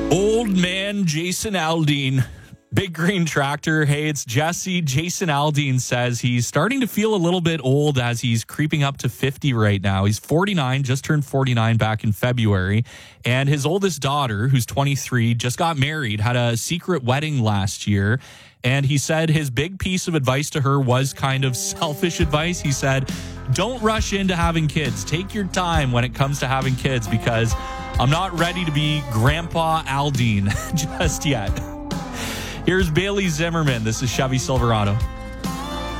Old man Jason Aldean, Big Green Tractor. Hey, it's Jesse. Jason Aldean says he's starting to feel a little bit old as he's creeping up to 50 right now. He's 49, just turned 49 back in February. And his oldest daughter, who's 23, just got married, had a secret wedding last year. And he said his big piece of advice to her was kind of selfish advice. He said, don't rush into having kids. Take your time when it comes to having kids, because I'm not ready to be Grandpa Aldean just yet. Here's Bailey Zimmerman. This is Chevy Silverado.